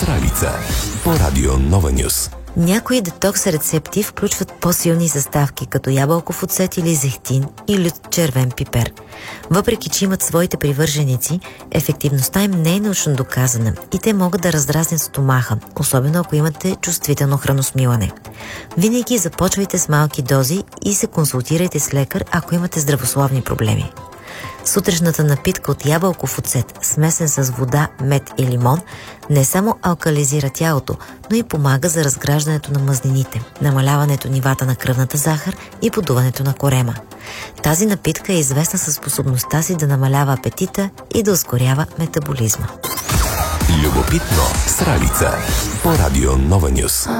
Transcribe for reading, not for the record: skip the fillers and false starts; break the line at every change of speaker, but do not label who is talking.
Сралица по радио Нова Нюс.
Някои детокс рецепти включват по-силни съставки, като ябълков оцет или зехтин или червен пипер. Въпреки че имат своите привърженици, ефективността им не е научно доказана и те могат да раздразнят стомаха, особено ако имате чувствително храносмилане. Винаги започвайте с малки дози и се консултирайте с лекар, ако имате здравословни проблеми. Сутрешната напитка от ябълков оцет, смесен с вода, мед и лимон, не само алкализира тялото, но и помага за разграждането на мазнините, намаляването нивата на кръвната захар и подуването на корема. Тази напитка е известна със способността си да намалява апетита и да ускорява метаболизма.
Любопитно Сралица по радио Нова Нюс.